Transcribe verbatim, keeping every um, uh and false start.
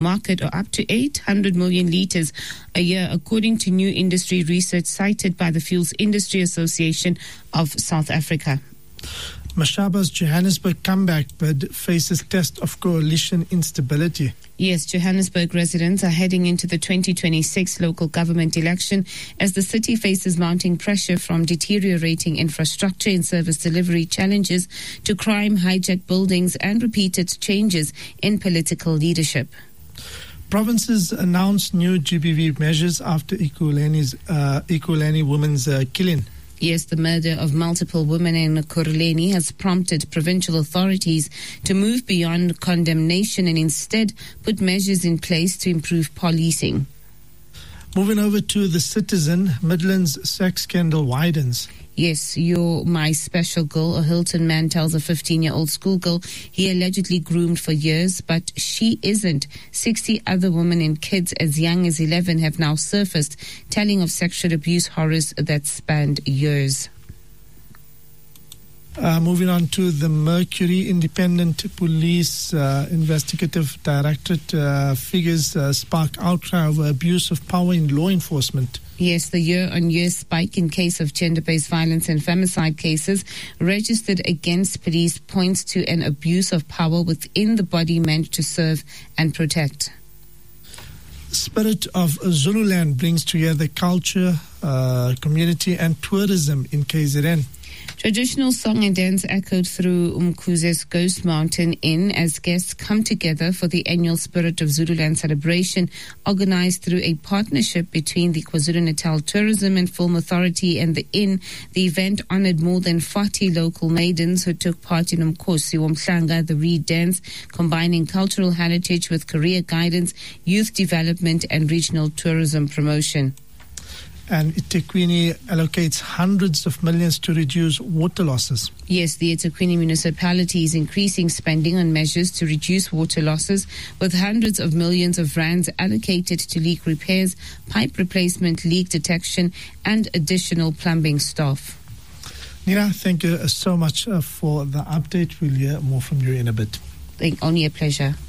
market of up to eight hundred million litres a year, according to new industry research cited by the Fuels Industry Association of South Africa. Mashaba's Johannesburg comeback bid faces test of coalition instability. Yes, Johannesburg residents are heading into the twenty twenty-six local government election as the city faces mounting pressure from deteriorating infrastructure and service delivery challenges to crime, hijacked buildings and repeated changes in political leadership. Provinces announced new G B V measures after Ekurhuleni's uh, Ekurhuleni woman's uh, killing. Yes, the murder of multiple women in Ekurhuleni has prompted provincial authorities to move beyond condemnation and instead put measures in place to improve policing. Moving over to The Citizen, Midlands sex scandal widens. Yes, You're My Special Girl, a Hilton man tells a fifteen-year-old schoolgirl he allegedly groomed for years, but she isn't. sixty other women and kids as young as eleven have now surfaced, telling of sexual abuse horrors that spanned years. Uh, moving on to the Mercury, Independent Police uh, Investigative Directorate uh, figures uh, spark outcry over abuse of power in law enforcement. Yes, the year-on-year spike in case of gender-based violence and femicide cases registered against police points to an abuse of power within the body meant to serve and protect. Spirit of Zululand brings together culture, uh, community and tourism in K Z N. Traditional song and dance echoed through Umkhuze's Ghost Mountain Inn as guests come together for the annual Spirit of Zululand celebration, organized through a partnership between the KwaZulu-Natal Tourism and Film Authority and the Inn. The event honored more than forty local maidens who took part in Umkhosi Womhlanga, the Reed Dance, combining cultural heritage with career guidance, youth development and regional tourism promotion. And eThekwini allocates hundreds of millions to reduce water losses. Yes, the eThekwini municipality is increasing spending on measures to reduce water losses, with hundreds of millions of rands allocated to leak repairs, pipe replacement, leak detection, and additional plumbing staff. Nina, thank you so much uh, for the update. We'll hear more from you in a bit. Only a pleasure.